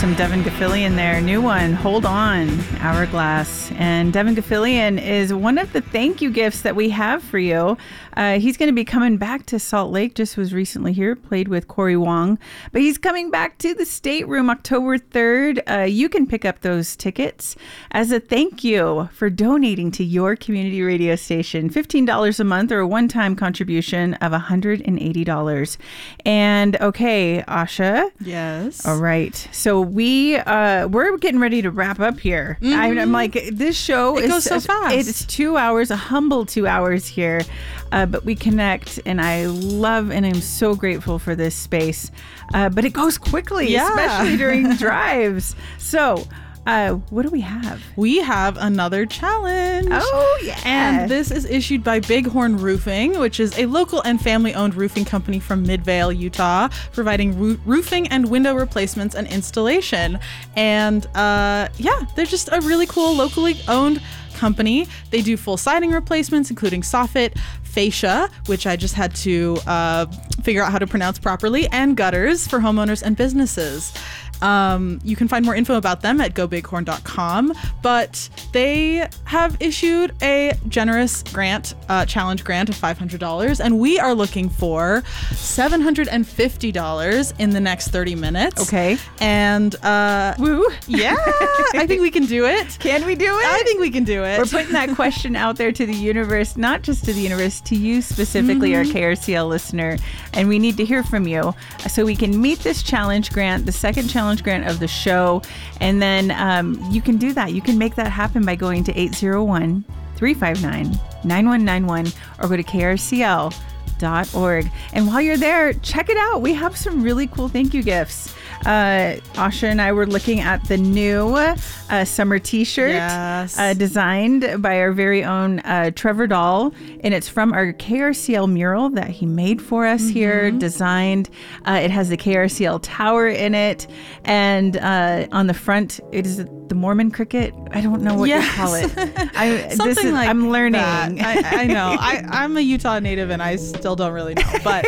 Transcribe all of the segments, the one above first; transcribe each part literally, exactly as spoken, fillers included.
some Devin Gaffilian there. New one, Hold On, Hourglass. And Devin Gaffilian is one of the thank you gifts that we have for you. Uh, he's going to be coming back to Salt Lake, just was recently here, played with Corey Wong. But he's coming back to the State Room October third. Uh, you can pick up those tickets as a thank you for donating to your community radio station. fifteen dollars a month or a one-time contribution of one hundred eighty dollars. And okay, Asha. Yes. All right. So we, uh, we're getting ready to wrap up here. Mm-hmm. I'm, I'm like, this show it is goes so fast. It's two hours, a humble two hours here. Uh, but we connect, and I love and I'm so grateful for this space. Uh, but it goes quickly, yeah. especially during drives. So uh, what do we have? We have another challenge. Oh, yeah. And this is issued by Bighorn Roofing, which is a local and family-owned roofing company from Midvale, Utah, providing roo- roofing and window replacements and installation. And uh, yeah, they're just a really cool locally owned company. They do full siding replacements, including soffit, fascia, which I just had to uh, figure out how to pronounce properly, and gutters for homeowners and businesses. Um, you can find more info about them at go bighorn dot com, but they have issued a generous grant, uh, challenge grant of five hundred dollars, and we are looking for seven hundred fifty dollars in the next thirty minutes. Okay. And, uh, woo. Yeah, I think we can do it. Can we do it? I think we can do it. We're putting that question out there to the universe, not just to the universe, to you specifically, mm-hmm. our K R C L listener, and we need to hear from you so we can meet this challenge grant, the second challenge grant of the show. And then um, you can do that. You can make that happen by going to eight zero one, three five nine, nine one nine one or go to K R C L dot org. And while you're there, check it out. We have some really cool thank you gifts. Uh, Asha and I were looking at the new uh, summer t-shirt yes. uh, designed by our very own uh, Trevor Dahl, and it's from our K R C L mural that he made for us mm-hmm. here, designed. Uh, it has the K R C L tower in it, and uh, on the front it is the Mormon cricket. I don't know what yes. you call it. I, Something this is, like I'm learning. I, I know. I, I'm a Utah native and I still don't really know, but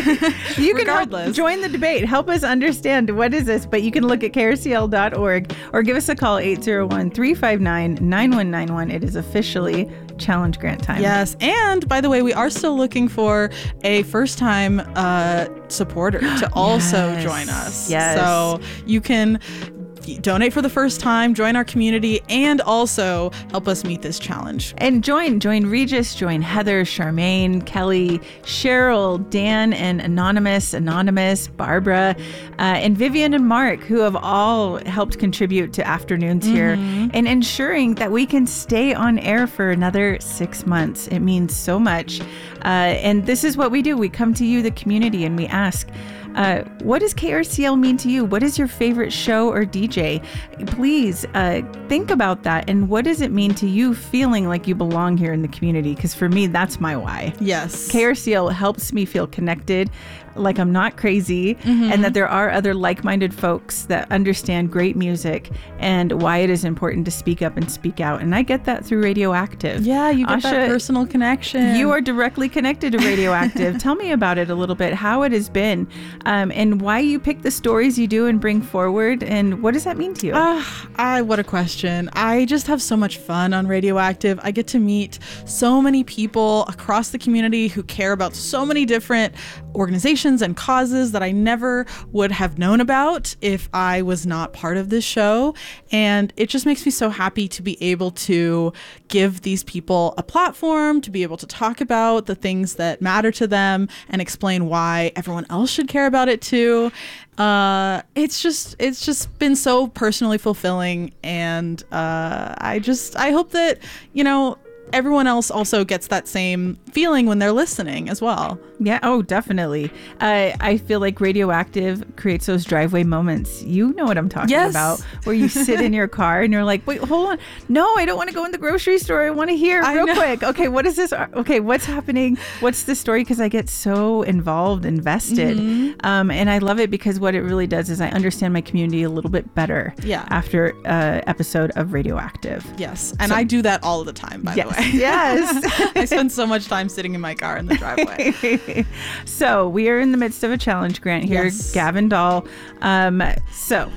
you can help join the debate. Help us understand what is this, but you can look at K R C L dot org or give us a call, eight zero one, three five nine, nine one nine one. It is officially challenge grant time. Yes. And by the way, we are still looking for a first time uh, supporter to also yes. join us. Yes. So you can donate for the first time, join our community, and also help us meet this challenge. And join, join Regis, join Heather, Charmaine, Kelly, Cheryl, Dan, and Anonymous, Anonymous, Barbara, uh, and Vivian and Mark, who have all helped contribute to afternoons mm-hmm. here and ensuring that we can stay on air for another six months. It means so much. Uh, and this is what we do. We come to you, the community, and we ask, Uh, what does K R C L mean to you? What is your favorite show or D J? Please uh, think about that. And what does it mean to you feeling like you belong here in the community? Because for me, that's my why. Yes. K R C L helps me feel connected, like I'm not crazy, mm-hmm. and that there are other like-minded folks that understand great music and why it is important to speak up and speak out. And I get that through Radioactive. Yeah, you get Asha, that personal connection. You are directly connected to Radioactive. Tell me about it a little bit, how it has been, um, and why you pick the stories you do and bring forward, and what does that mean to you? Uh, I, what a question. I just have so much fun on Radioactive. I get to meet so many people across the community who care about so many different organizations and causes that I never would have known about if I was not part of this show. And it just makes me so happy to be able to give these people a platform, to be able to talk about the things that matter to them and explain why everyone else should care about it too. Uh, it's just, it's just been so personally fulfilling. And uh, I just, I hope that, you know, everyone else also gets that same feeling when they're listening as well. Yeah. Oh, definitely. Uh, I feel like Radioactive creates those driveway moments. You know what I'm talking yes. about, where you sit in your car and you're like, wait, hold on. No, I don't want to go in the grocery store. I want to hear I real know. quick. Okay. What is this? Okay. What's happening? What's the story? Because I get so involved, invested. Mm-hmm. Um, and I love it because what it really does is I understand my community a little bit better yeah. after uh episode of Radioactive. Yes. And so, I do that all the time, by yes, the way. Yes. I spend so much time sitting in my car in the driveway. So we are in the midst of a challenge grant here, yes. Gavin Dahl. Um, so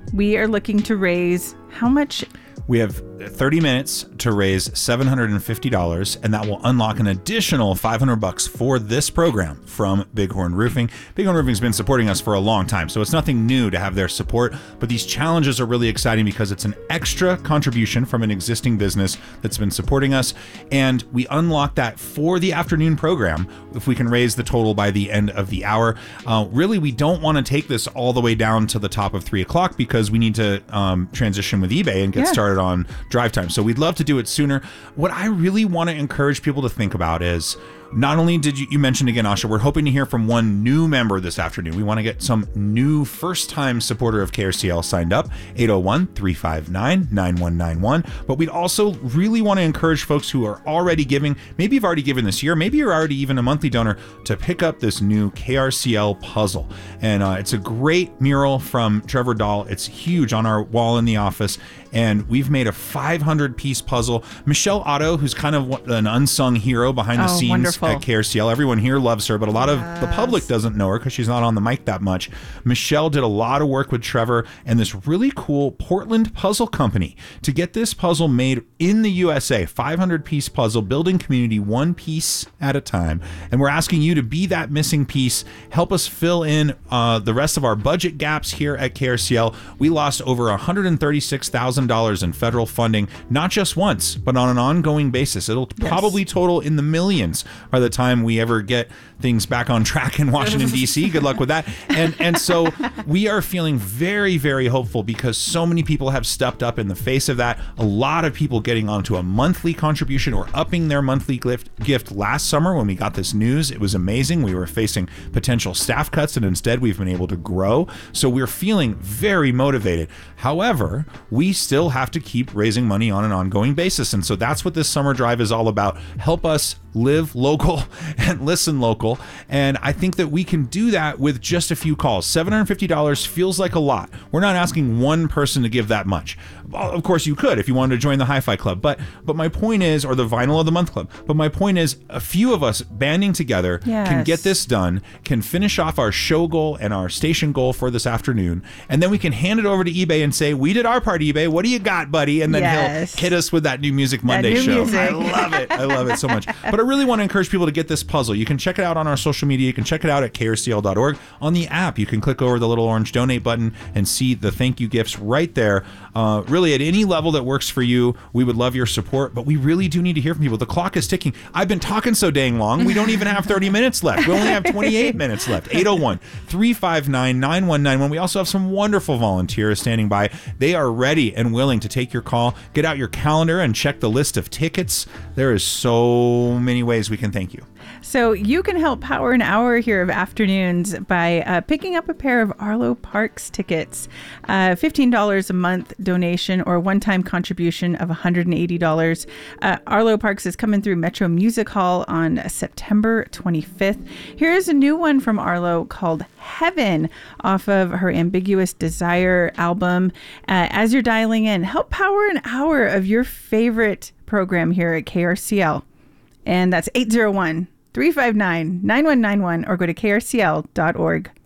we are looking to raise how much? We have thirty minutes to raise seven hundred fifty dollars, and that will unlock an additional five hundred bucks for this program from Bighorn Roofing. Bighorn Roofing has been supporting us for a long time, so it's nothing new to have their support, but these challenges are really exciting because it's an extra contribution from an existing business that's been supporting us, and we unlock that for the afternoon program if we can raise the total by the end of the hour. Uh, really, we don't want to take this all the way down to the top of three o'clock because we need to um, transition with eBay and get Yeah. started on drive time. So we'd love to do it sooner. What I really want to encourage people to think about is, not only did you, you mentioned again, Asha, we're hoping to hear from one new member this afternoon. We want to get some new first-time supporter of K R C L signed up, eight oh one, three five nine, nine one nine one. But we'd also really want to encourage folks who are already giving, maybe you've already given this year, maybe you're already even a monthly donor, to pick up this new K R C L puzzle. And uh, it's a great mural from Trevor Dahl. It's huge on our wall in the office, and we've made a five hundred piece puzzle. Michelle Otto, who's kind of an unsung hero behind the Oh, scenes wonderful. at K R C L. Everyone here loves her, but a lot of the public doesn't know her because she's not on the mic that much. Michelle did a lot of work with Trevor and this really cool Portland puzzle company to get this puzzle made in the U S A. five hundred piece puzzle, building community one piece at a time. And we're asking you to be that missing piece. Help us fill in uh, the rest of our budget gaps here at K R C L. We lost over one hundred thirty-six thousand dollars in federal funding, not just once, but on an ongoing basis. It'll Yes. probably total in the millions by the time we ever get things back on track in Washington, D C. Good luck with that. And and so we are feeling very, very hopeful because so many people have stepped up in the face of that. A lot of people getting onto a monthly contribution or upping their monthly gift, gift last summer when we got this news. It was amazing. We were facing potential staff cuts, and instead we've been able to grow. So we're feeling very motivated. However, we still have to keep raising money on an ongoing basis. And so that's what this summer drive is all about. Help us live local and listen local. And I think that we can do that with just a few calls. seven hundred fifty dollars feels like a lot. We're not asking one person to give that much. Well, of course you could if you wanted to join the Hi-Fi Club, but but my point is, or the Vinyl of the Month Club, but my point is a few of us banding together Yes. can get this done, can finish off our show goal and our station goal for this afternoon, and then we can hand it over to eBay and say, we did our part, eBay, what do you got, buddy? And then Yes. he'll hit us with that new Music Monday new show. music. I love it. I love it so much. But I really want to encourage people to get this puzzle. You can check it out on our social media. You can check it out at K R C L dot org. On the app, you can click over the little orange donate button and see the thank you gifts right there. Uh, really, at any level that works for you, we would love your support, but we really do need to hear from people. The clock is ticking. I've been talking so dang long, we don't even have thirty minutes left. We only have twenty-eight minutes left. eight oh one, three five nine, nine one nine one. We also have some wonderful volunteers standing by. They are ready and willing to take your call. Get out your calendar and check the list of tickets. There is so many ways we can thank you. So you can help power an hour here of afternoons by uh, picking up a pair of Arlo Parks tickets. Uh, fifteen dollars a month donation or one-time contribution of one hundred eighty dollars. Uh, Arlo Parks is coming through Metro Music Hall on September twenty-fifth. Here's a new one from Arlo called Heaven off of her Ambiguous Desire album. Uh, as you're dialing in, help power an hour of your favorite program here at K R C L. And that's eight oh one, three five nine, nine one nine one or go to K R C L dot org.